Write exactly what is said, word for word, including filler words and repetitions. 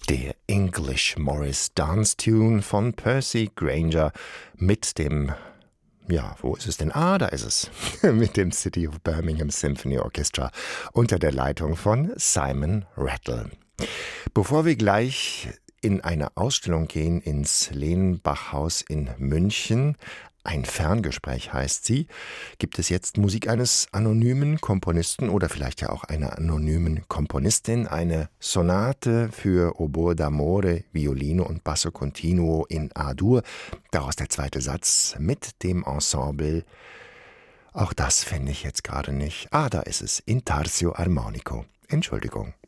Der English Morris Dance Tune von Percy Grainger mit dem, ja, wo ist es denn? Ah, da ist es. Mit dem City of Birmingham Symphony Orchestra unter der Leitung von Simon Rattle. Bevor wir gleich in eine Ausstellung gehen ins Lehnbachhaus in München, ein Ferngespräch heißt sie, gibt es jetzt Musik eines anonymen Komponisten oder vielleicht ja auch einer anonymen Komponistin, eine Sonate für Oboe d'amore, Violine und Basso continuo in A-Dur, daraus der zweite Satz mit dem Ensemble. Auch das finde ich jetzt gerade nicht. Ah, da ist es, Intarsio armonico. Entschuldigung.